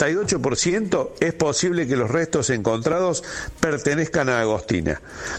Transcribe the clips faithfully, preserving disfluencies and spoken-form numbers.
noventa y ocho por ciento es posible que los restos encontrados pertenezcan a Agostina.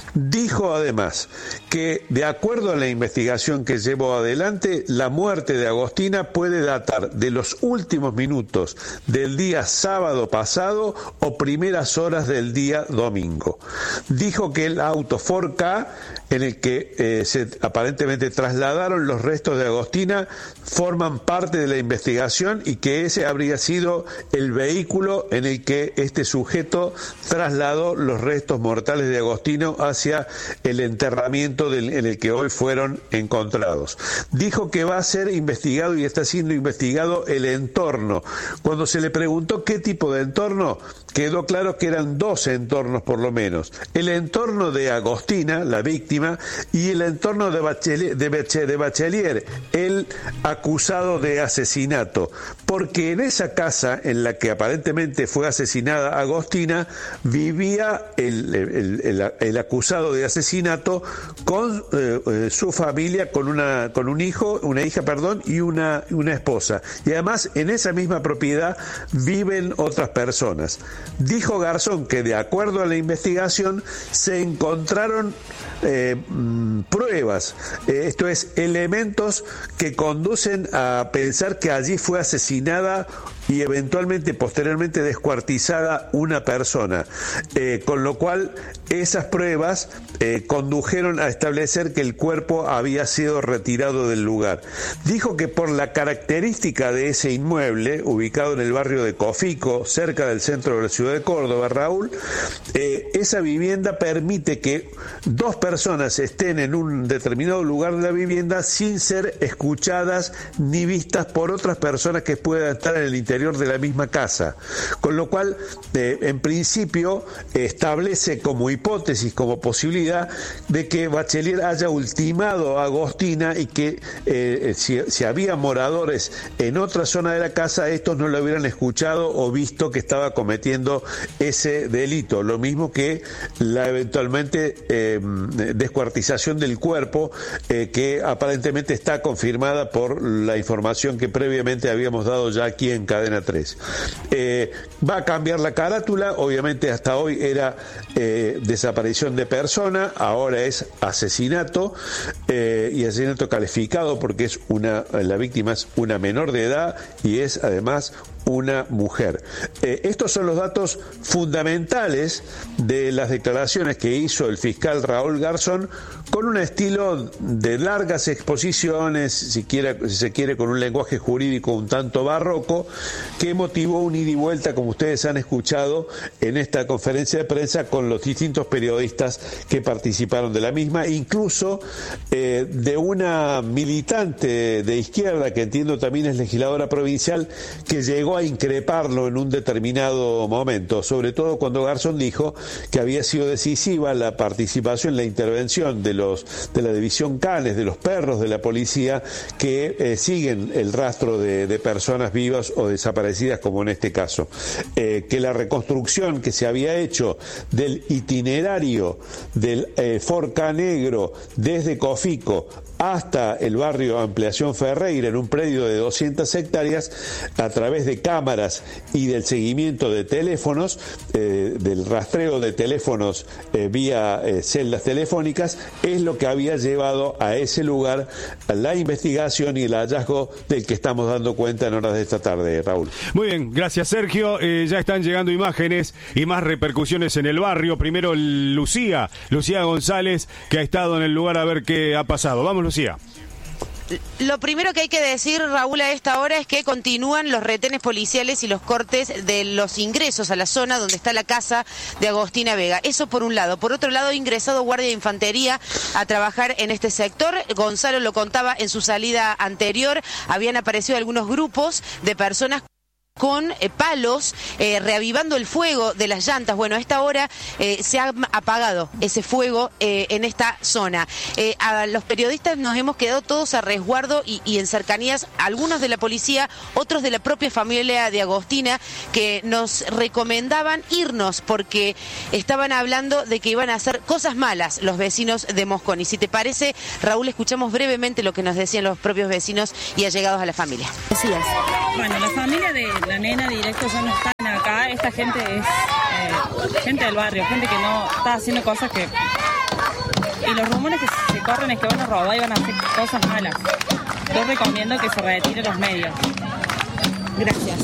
Dijo además que, de acuerdo a la investigación que llevó adelante, la muerte de Agostina puede datar de los últimos minutos del día sábado pasado o primeras horas del día domingo. Dijo que el auto Ford Ka, en el que eh, se aparentemente trasladaron los restos de Agostina, forman parte de la investigación y que ese habría sido el vehículo en el que este sujeto trasladó los restos mortales de Agostino hacia el enterramiento del, en el que hoy fueron encontrados. Dijo que va a ser investigado y está siendo investigado el entorno. Cuando se le preguntó qué tipo de entorno, quedó claro que eran dos entornos por lo menos. El entorno de Agostina, la víctima, y el entorno de Bachelier, de Bachelier, de Bachelier, el acusado de asesinato. Porque en esa casa en la que aparentemente fue asesinada Agostina, vivía el, el, el, el acusado de asesinato con eh, su familia, con una con un hijo, una hija, perdón, y una, una esposa. Y además en esa misma propiedad viven otras personas. Dijo Garzón que, de acuerdo a la investigación, se encontraron eh, pruebas, eh, esto es, elementos que conducen a pensar que allí fue asesinada y eventualmente posteriormente descuartizada una persona, eh, con lo cual esas pruebas eh, condujeron a establecer que el cuerpo había sido retirado del lugar. Dijo que por la característica de ese inmueble, ubicado en el barrio de Cofico, cerca del centro de la ciudad de Córdoba, Raúl, eh, esa vivienda permite que dos personas estén en un determinado lugar de la vivienda sin ser escuchadas ni vistas por otras personas que puedan estar en el interior de la misma casa, con lo cual eh, en principio eh, establece como hipótesis, como posibilidad de que Bachelier haya ultimado a Agostina y que eh, si, si había moradores en otra zona de la casa, estos no lo hubieran escuchado o visto que estaba cometiendo ese delito, lo mismo que la eventualmente eh, descuartización del cuerpo, eh, que aparentemente está confirmada por la información que previamente habíamos dado ya aquí en Cadena tres. Eh, va a cambiar la carátula, obviamente hasta hoy era eh, desaparición de persona, ahora es asesinato, eh, y asesinato calificado porque es una, la víctima es una menor de edad y es además una mujer. Eh, estos son los datos fundamentales de las declaraciones que hizo el fiscal Raúl Garzón, con un estilo de largas exposiciones, si, quiera, si se quiere, con un lenguaje jurídico un tanto barroco, que motivó un ida y vuelta, como ustedes han escuchado en esta conferencia de prensa, con los distintos periodistas que participaron de la misma, incluso eh, de una militante de izquierda, que entiendo también es legisladora provincial, que llegó a increparlo en un determinado momento, sobre todo cuando Garzón dijo que había sido decisiva la participación, la intervención de los de la división Canes, de los perros de la policía, que eh, siguen el rastro de, de personas vivas o desaparecidas, como en este caso. Eh, que la reconstrucción que se había hecho del itinerario del eh, Ford Ka negro desde Cofico hasta el barrio Ampliación Ferreira, en un predio de doscientas hectáreas, a través de cámaras y del seguimiento de teléfonos, eh, del rastreo de teléfonos eh, vía eh, celdas telefónicas, es lo que había llevado a ese lugar a la investigación y el hallazgo del que estamos dando cuenta en horas de esta tarde, Raúl. Muy bien, gracias Sergio. Eh, ya están llegando imágenes y más repercusiones en el barrio. Primero Lucía, Lucía González, que ha estado en el lugar a ver qué ha pasado. Vamos, Lucía. Lo primero que hay que decir, Raúl, a esta hora es que continúan los retenes policiales y los cortes de los ingresos a la zona donde está la casa de Agostina Vega. Eso por un lado. Por otro lado, ha ingresado Guardia de Infantería a trabajar en este sector. Gonzalo lo contaba en su salida anterior. Habían aparecido algunos grupos de personas con eh, palos, eh, reavivando el fuego de las llantas. Bueno, a esta hora eh, se ha apagado ese fuego eh, en esta zona. Eh, a los periodistas nos hemos quedado todos a resguardo y, y en cercanías, algunos de la policía, otros de la propia familia de Agostina, que nos recomendaban irnos porque estaban hablando de que iban a hacer cosas malas los vecinos de Moscón. Y si te parece, Raúl, escuchamos brevemente lo que nos decían los propios vecinos y allegados a la familia. Bueno, la familia de la nena directo ya no está esta gente es eh, gente del barrio, gente que no está haciendo cosas que... Y los rumores que se corren es que van a robar y van a hacer cosas malas. Yo recomiendo que se retiren los medios. Gracias.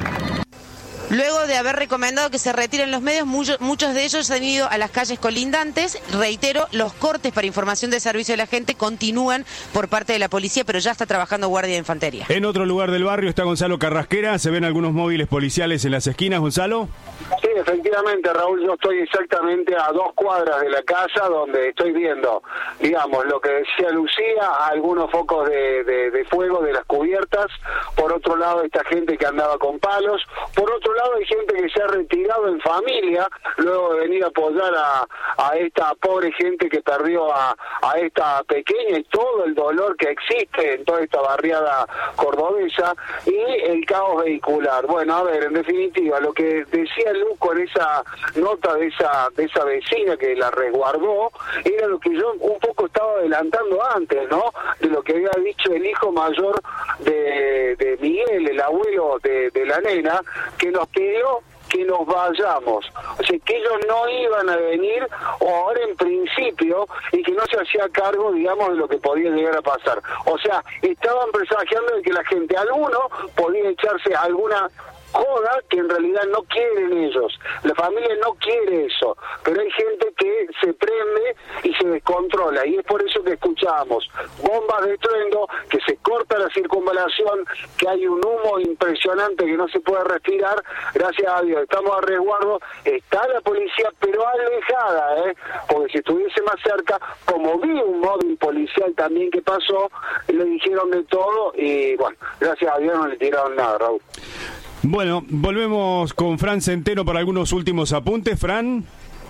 Luego de haber recomendado que se retiren los medios, muchos, muchos de ellos han ido a las calles colindantes. Reitero, los cortes para información de servicio de la gente continúan por parte de la policía, pero ya está trabajando Guardia de Infantería. En otro lugar del barrio está Gonzalo Carrasquera. ¿Se ven algunos móviles policiales en las esquinas, Gonzalo? Sí, efectivamente, Raúl, yo estoy exactamente a dos cuadras de la casa donde estoy viendo, digamos, lo que decía Lucía, algunos focos de, de, de fuego de las cubiertas. Por otro lado, esta gente que andaba con palos. Por otro lado, hay gente que se ha retirado en familia luego de venir a apoyar a, a esta pobre gente que perdió a, a esta pequeña, y todo el dolor que existe en toda esta barriada cordobesa y el caos vehicular. Bueno, a ver, en definitiva, lo que decía Luco en esa nota de esa de esa vecina que la resguardó era lo que yo un poco estaba adelantando antes, ¿no? De lo que había dicho el hijo mayor de, de Miguel, el abuelo de, de la nena, que nos pidió que nos vayamos, o sea, que ellos no iban a venir, o ahora en principio, y que no se hacía cargo, digamos, de lo que podía llegar a pasar. O sea, estaban presagiando de que la gente, alguno, podía echarse alguna joda que en realidad no quieren ellos. La familia no quiere eso, pero hay gente que se prende y se descontrola, y es por eso que escuchamos bombas de estruendo, que se corta la circunvalación, que hay un humo impresionante que no se puede respirar. Gracias a Dios estamos a resguardo, está la policía, pero alejada, ¿eh? Porque si estuviese más cerca, como vi un móvil policial también que pasó, le dijeron de todo, y bueno, gracias a Dios no le tiraron nada, Raúl. Bueno, volvemos con Fran Centeno para algunos últimos apuntes. Fran.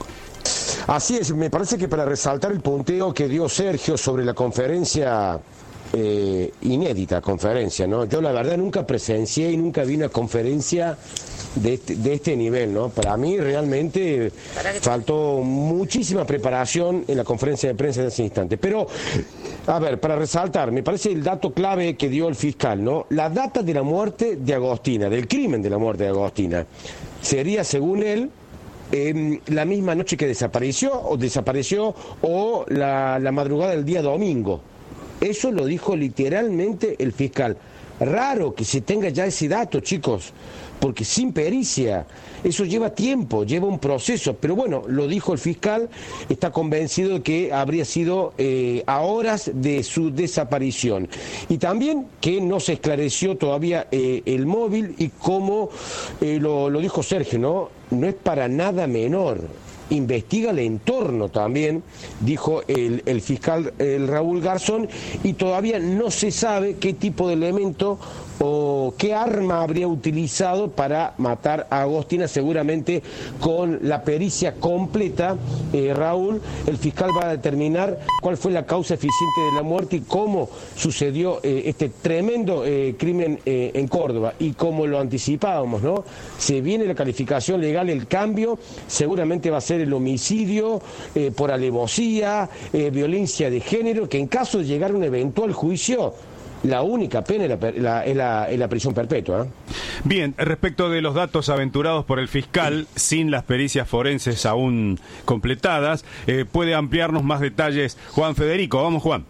Así es, me parece que para resaltar el punteo que dio Sergio sobre la conferencia, eh, inédita conferencia, ¿no? Yo la verdad nunca presencié y nunca vi una conferencia de este, de este nivel, ¿no? Para mí realmente faltó muchísima preparación en la conferencia de prensa en ese instante. Pero, a ver, para resaltar, me parece el dato clave que dio el fiscal, ¿no? La data de la muerte de Agostina, del crimen de la muerte de Agostina, sería, según él, eh, la misma noche que desapareció, o desapareció, o la, la madrugada del día domingo. Eso lo dijo literalmente el fiscal. Raro que se tenga ya ese dato, chicos, porque sin pericia, eso lleva tiempo, lleva un proceso, pero bueno, lo dijo el fiscal, está convencido de que habría sido eh, a horas de su desaparición. Y también que no se esclareció todavía eh, el móvil, y como eh, lo, lo dijo Sergio, ¿no? No es para nada menor. Investiga el entorno también, dijo el, el fiscal el Raúl Garzón, y todavía no se sabe qué tipo de elemento o qué arma habría utilizado para matar a Agostina. Seguramente con la pericia completa, eh, Raúl, el fiscal va a determinar cuál fue la causa eficiente de la muerte y cómo sucedió eh, este tremendo eh, crimen eh, en Córdoba. Y como lo anticipábamos, ¿no? Se viene la calificación legal, el cambio, seguramente va a ser el homicidio eh, por alevosía, eh, violencia de género, que en caso de llegar a un eventual juicio, la única pena es la, la, es la, es la prisión perpetua. ¿eh? Bien, respecto de los datos aventurados por el fiscal, sin las pericias forenses aún completadas, eh, puede ampliarnos más detalles Juan Federico. Vamos, Juan.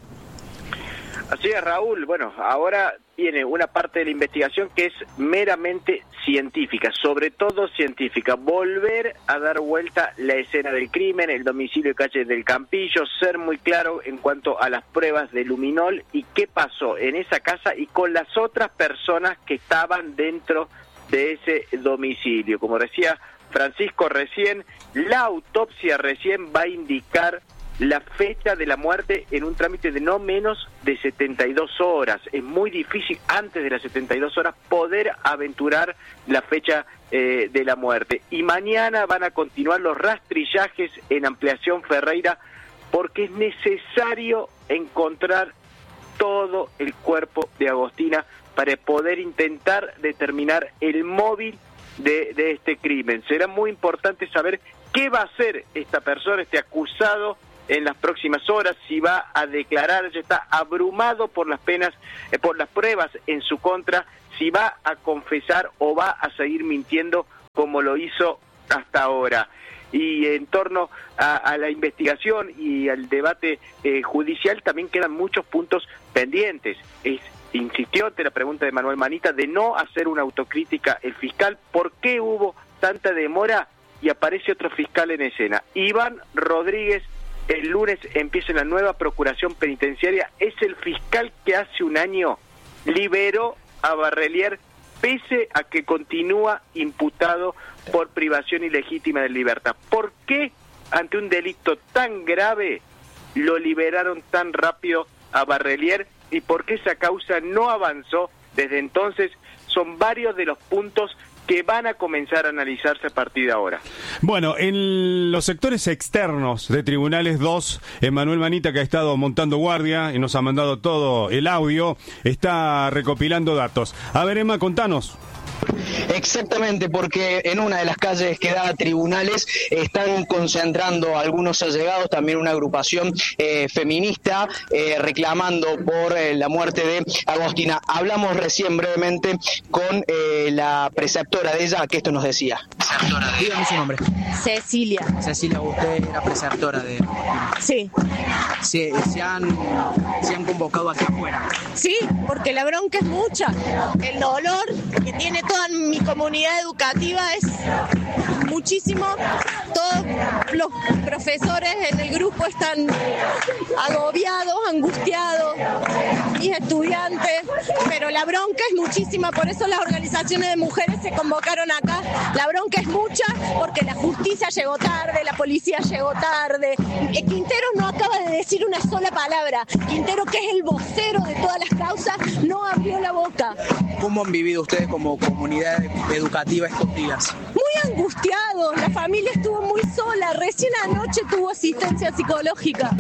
Así es, Raúl. Bueno, ahora tiene una parte de la investigación que es meramente científica, sobre todo científica. Volver a dar vuelta la escena del crimen, el domicilio de calle del Campillo, ser muy claro en cuanto a las pruebas de luminol y qué pasó en esa casa y con las otras personas que estaban dentro de ese domicilio. Como decía Francisco recién, la autopsia recién va a indicar la fecha de la muerte en un trámite de no menos de setenta y dos horas. Es muy difícil antes de las setenta y dos horas poder aventurar la fecha eh, de la muerte. Y mañana van a continuar los rastrillajes en Ampliación Ferreira, porque es necesario encontrar todo el cuerpo de Agostina para poder intentar determinar el móvil de, de este crimen. Será muy importante saber qué va a hacer esta persona, este acusado, en las próximas horas, si va a declarar, ya está abrumado por las penas, eh, por las pruebas en su contra, si va a confesar o va a seguir mintiendo como lo hizo hasta ahora. Y en torno a, a la investigación y al debate eh, judicial también quedan muchos puntos pendientes. Es, insistió ante la pregunta de Manuel Manita de no hacer una autocrítica el fiscal. ¿Por qué hubo tanta demora? Y aparece otro fiscal en escena. Iván Rodríguez, el lunes empieza la nueva procuración penitenciaria. Es el fiscal que hace un año liberó a Barrelier pese a que continúa imputado por privación ilegítima de libertad. ¿Por qué ante un delito tan grave lo liberaron tan rápido a Barrelier y por qué esa causa no avanzó desde entonces? Son varios de los puntos que van a comenzar a analizarse a partir de ahora. Bueno, en los sectores externos de Tribunales dos, Manuel Manita, que ha estado montando guardia y nos ha mandado todo el audio, está recopilando datos. A ver, Emma, contanos. Exactamente, porque en una de las calles que da Tribunales están concentrando algunos allegados, también una agrupación eh, feminista eh, reclamando por eh, la muerte de Agostina. Hablamos recién brevemente con eh, la preceptora de ella, que esto nos decía. Preceptora de... Dígame su nombre. Cecilia. Cecilia, usted era preceptora de... Sí. ¿Se, se, han, ¿Se han convocado aquí afuera? Sí, porque la bronca es mucha. El dolor que tiene toda mi comunidad educativa es muchísimo. Todos los profesores en el grupo están agobiados, angustiados, mis estudiantes, pero la bronca es muchísima, por eso las organizaciones de mujeres se convocaron acá. La bronca es mucha porque la justicia llegó tarde, la policía llegó tarde. Quintero no acaba de decir una sola palabra. Quintero, que es el vocero de todas las causas, no abrió la boca. ¿Cómo han vivido ustedes como comunidad educativa estos días? Muy angustiados, la familia estuvo muy sola, recién anoche tuvo asistencia psicológica.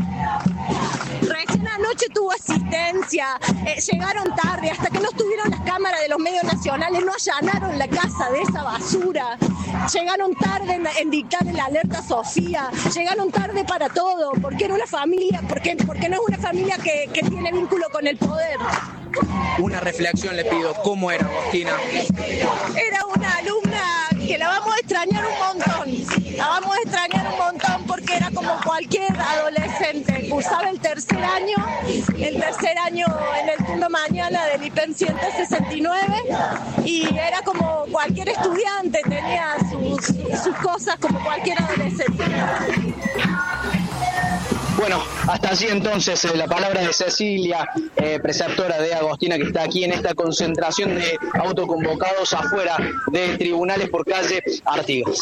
Recién anoche tuvo asistencia, eh, llegaron tarde, hasta que no estuvieron las cámaras de los medios nacionales, no allanaron la casa de esa basura. Llegaron tarde en, en dictar la alerta Sofía, llegaron tarde para todo, porque era una familia, porque, porque no es una familia que, que tiene vínculo con el poder. Una reflexión le pido, ¿cómo era Agostina? Era una alumna que la vamos a extrañar un montón, la vamos a extrañar un montón porque era como cualquier adolescente, cursaba el tercer año, el tercer año en el turno mañana del I P E M ciento sesenta y nueve y era como cualquier estudiante, tenía sus, sus cosas como cualquier adolescente. Bueno, hasta allí entonces eh, la palabra de Cecilia, eh, preceptora de Agostina, que está aquí en esta concentración de autoconvocados afuera de Tribunales por calle Artigas.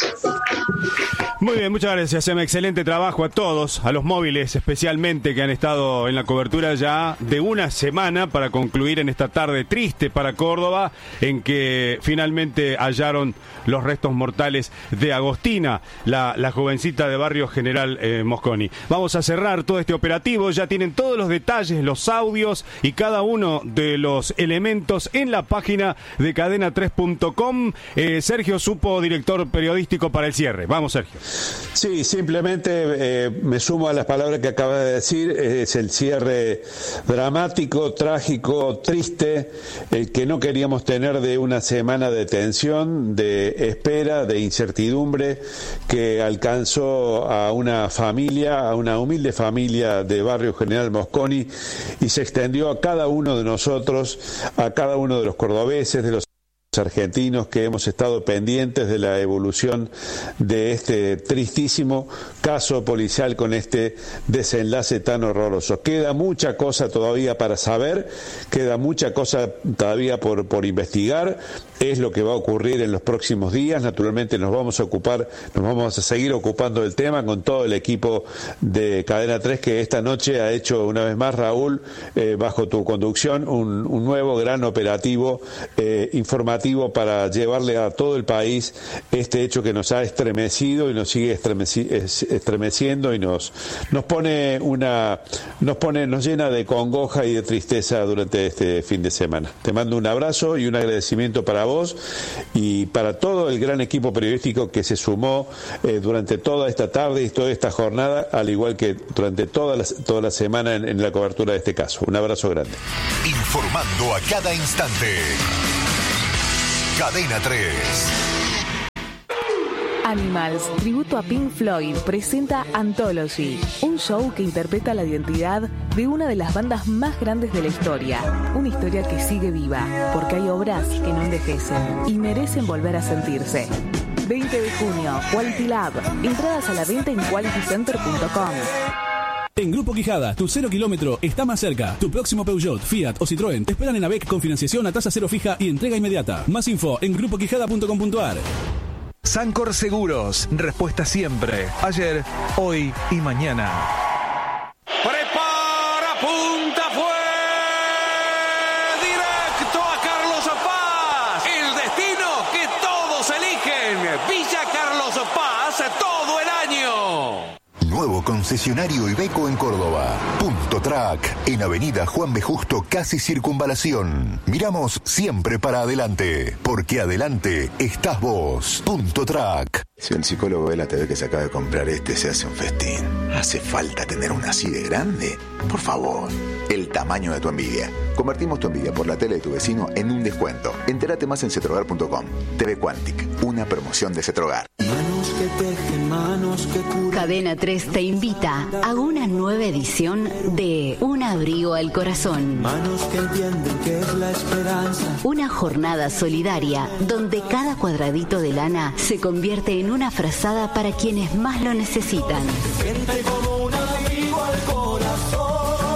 Muy bien, muchas gracias, Emma. Excelente trabajo a todos, a los móviles especialmente, que han estado en la cobertura ya de una semana para concluir en esta tarde triste para Córdoba, en que finalmente hallaron los restos mortales de Agostina, la, la jovencita de Barrio General eh, Mosconi. Vamos a cerrar todo este operativo, ya tienen todos los detalles, los audios y cada uno de los elementos en la página de cadena tres punto com. Eh, Sergio Supo, director periodístico, para el cierre. Vamos, Sergio. Sí, simplemente eh, me sumo a las palabras que acaba de decir. Es el cierre dramático, trágico, triste, el que no queríamos tener de una semana de tensión, de espera, de incertidumbre, que alcanzó a una familia, a una humilde familia de Barrio General Mosconi, y se extendió a cada uno de nosotros, a cada uno de los cordobeses, de los argentinos que hemos estado pendientes de la evolución de este tristísimo caso policial con este desenlace tan horroroso. Queda mucha cosa todavía para saber, queda mucha cosa todavía por, por investigar, es lo que va a ocurrir en los próximos días. Naturalmente nos vamos a ocupar, nos vamos a seguir ocupando del tema con todo el equipo de Cadena tres, que esta noche ha hecho una vez más, Raúl, eh, bajo tu conducción, un, un nuevo gran operativo eh, informativo para llevarle a todo el país este hecho que nos ha estremecido y nos sigue estremeci estremeciendo y nos nos pone una nos pone nos llena de congoja y de tristeza durante este fin de semana. Te mando un abrazo y un agradecimiento para vos y para todo el gran equipo periodístico que se sumó eh, durante toda esta tarde y toda esta jornada, al igual que durante toda la, toda la semana en, en la cobertura de este caso. Un abrazo grande. Informando a cada instante. Cadena tres. Animals, tributo a Pink Floyd, presenta Anthology, un show que interpreta la identidad de una de las bandas más grandes de la historia. Una historia que sigue viva, porque hay obras que no envejecen y merecen volver a sentirse. veinte de junio, Quality Lab. Entradas a la venta en quality center punto com. En Grupo Quijada, tu cero kilómetro está más cerca. Tu próximo Peugeot, Fiat o Citroën te esperan en AVEC con financiación a tasa cero fija y entrega inmediata. Más info en grupo quijada punto com punto a r. Sancor Seguros, respuesta siempre. Ayer, hoy y mañana. Prepara, punta, fue directo a Carlos Paz. El destino que todos eligen. Villa Carlos Paz todo el año. Nuevo concesionario Iveco en Córdoba. Punto Track, en Avenida Juan B. Justo, casi Circunvalación. Miramos siempre para adelante, porque adelante estás vos. Punto Track. Si el psicólogo ve la T V que se acaba de comprar este, se hace un festín. ¿Hace falta tener una así de grande? Por favor. El tamaño de tu envidia. Convertimos tu envidia por la tele de tu vecino en un descuento. Entérate más en cetrogar punto com. T V Quantic, una promoción de Cetrogar. Manos que tejen, manos que curan. Cadena tres te invita a una nueva edición de Un abrigo al corazón. Manos que entienden que es la esperanza. Una jornada solidaria donde cada cuadradito de lana se convierte en una frazada para quienes más lo necesitan. Siente como un abrigo al corazón.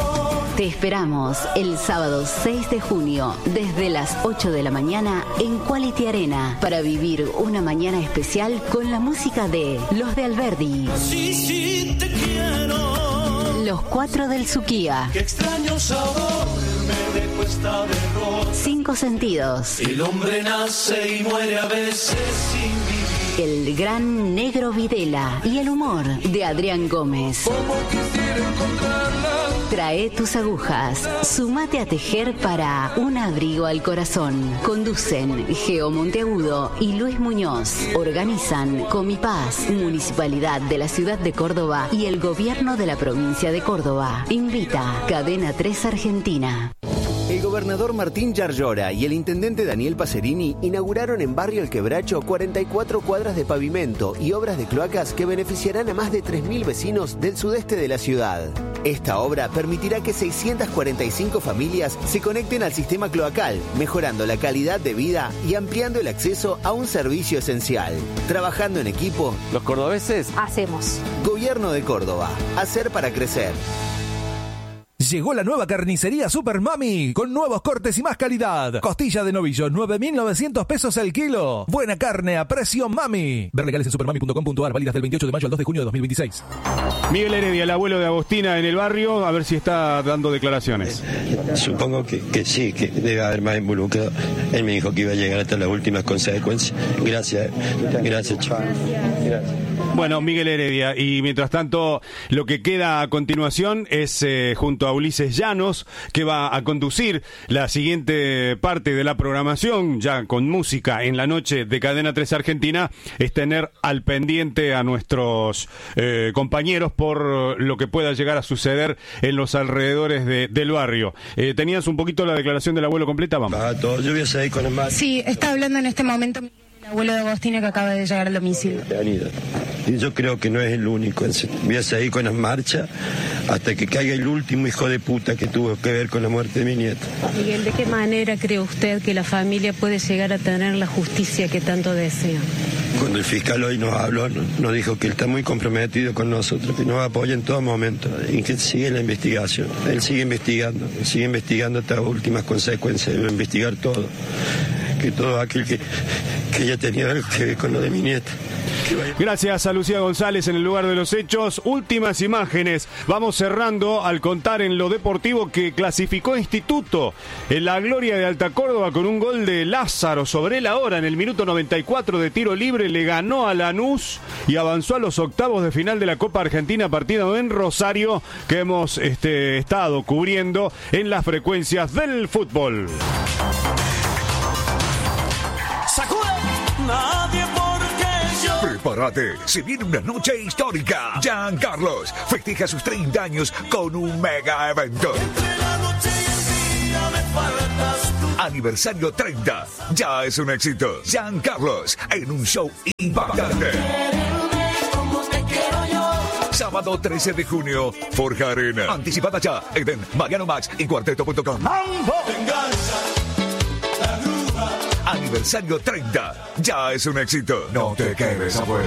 Te esperamos el sábado seis de junio desde las ocho de la mañana en Quality Arena para vivir una mañana especial con la música de Los de Alberdi. Sí, sí, te quiero. Los Cuatro del Suquía. Qué extraño sabor me dejó esta derrota. Cinco Sentidos. El hombre nace y muere a veces sin vivir. El gran Negro Videla y el humor de Adrián Gómez. Como quisiera encontrarla. Trae tus agujas, sumate a tejer para Un abrigo al corazón. Conducen Geo Monteagudo y Luis Muñoz. Organizan Comipaz, Municipalidad de la Ciudad de Córdoba y el Gobierno de la Provincia de Córdoba. Invita Cadena tres Argentina. El gobernador Martín Yarlora y el intendente Daniel Pacerini inauguraron en Barrio El Quebracho cuarenta y cuatro cuadras de pavimento y obras de cloacas que beneficiarán a más de tres mil vecinos del sudeste de la ciudad. Esta obra permitirá que seiscientas cuarenta y cinco familias se conecten al sistema cloacal, mejorando la calidad de vida y ampliando el acceso a un servicio esencial. Trabajando en equipo, los cordobeses hacemos. Gobierno de Córdoba. Hacer para crecer. Llegó la nueva carnicería Super Mami con nuevos cortes y más calidad. Costilla de novillo, nueve mil novecientos pesos el kilo. Buena carne a precio Mami. Ver legales en supermami punto com punto a r, válidas del veintiocho de mayo al dos de junio de dos mil veintiséis. Miguel Heredia, el abuelo de Agostina en el barrio, a ver si está dando declaraciones. Eh, supongo que, que sí, que debe haber más involucrado. Él me dijo que iba a llegar hasta las últimas consecuencias. Gracias, gracias, chaval. Gracias. Bueno, Miguel Heredia, y mientras tanto, lo que queda a continuación es eh, junto a Ulises Llanos, que va a conducir la siguiente parte de la programación, ya con música en la noche de Cadena tres Argentina, es tener al pendiente a nuestros eh, compañeros por lo que pueda llegar a suceder en los alrededores de, del barrio. Eh, ¿Tenías un poquito la declaración del abuelo completa? Vamos. Ah, todo, yo voy a seguir con el mar. Sí, está hablando en este momento el abuelo de Agostina que acaba de llegar al domicilio. Y yo creo que no es el único. Voy a seguir con las marchas hasta que caiga el último hijo de puta que tuvo que ver con la muerte de mi nieto. Miguel, ¿de qué manera cree usted que la familia puede llegar a tener la justicia que tanto desea? Cuando el fiscal hoy nos habló, nos dijo que él está muy comprometido con nosotros, que nos apoya en todo momento y que sigue la investigación. Él sigue investigando, sigue investigando hasta las últimas consecuencias, debe investigar todo. Que todo aquel que, que haya tenido algo que ver con lo de mi nieta. Gracias a Lucía González en el lugar de los hechos. Últimas imágenes. Vamos cerrando al contar en lo deportivo que clasificó Instituto en la gloria de Alta Córdoba con un gol de Lázaro sobre la hora en el minuto noventa y cuatro de tiro libre. Le ganó a Lanús y avanzó a los octavos de final de la Copa Argentina, partido en Rosario que hemos este, estado cubriendo en las frecuencias del fútbol. Nadie porque yo. Prepárate, se viene una noche histórica. Giancarlos festeja sus treinta años con un mega evento. Entre la noche y el día me faltas tú. Aniversario treinta, ya es un éxito. Giancarlos en un show impactante. Sábado trece de junio, Forja Arena. Anticipada ya, Eden, Mariano Max y cuarteto punto com. Aniversario treinta. Ya es un éxito. No te quedes afuera.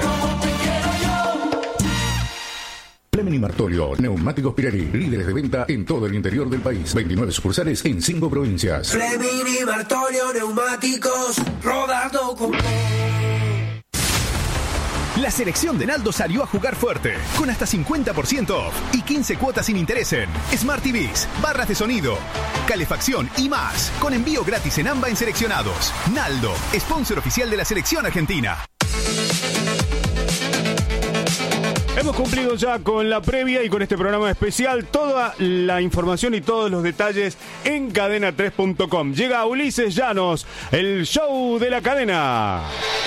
Fleming y Martolio, Neumáticos Pirelli, líderes de venta en todo el interior del país. veintinueve sucursales en cinco provincias. Fleming y Martolio, Neumáticos, rodando con... La selección de Naldo salió a jugar fuerte, con hasta cincuenta por ciento off y quince cuotas sin interés en Smart T Vs, barras de sonido, calefacción y más, con envío gratis en AMBA en seleccionados. Naldo, sponsor oficial de la selección argentina. Hemos cumplido ya con la previa y con este programa especial. Toda la información y todos los detalles en cadena tres punto com. Llega Ulises Llanos, el show de la cadena.